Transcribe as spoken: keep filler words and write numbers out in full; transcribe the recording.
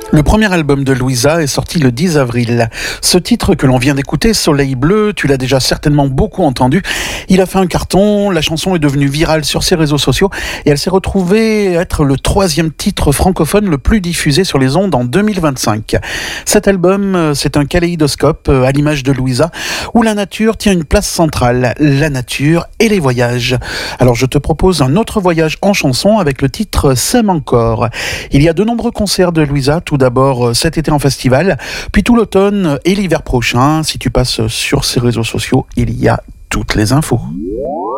Le premier album de Louisa est sorti le dix avril. Ce titre que l'on vient d'écouter, Soleil bleu, tu l'as déjà certainement beaucoup entendu. Il a fait un carton, la chanson est devenue virale sur ses réseaux sociaux et elle s'est retrouvée être le troisième titre francophone le plus diffusé sur les ondes en deux mille vingt-cinq. Cet album, c'est un kaléidoscope à l'image de Louisa, où la nature tient une place centrale, la nature et les voyages. Alors je te propose un autre voyage en chanson avec le titre S'aime encore. Il y a de nombreux concerts de Louisa, tout d'abord cet été en festival, puis tout l'automne et l'hiver prochain. Si tu passes sur ses réseaux sociaux, il y a toutes les infos.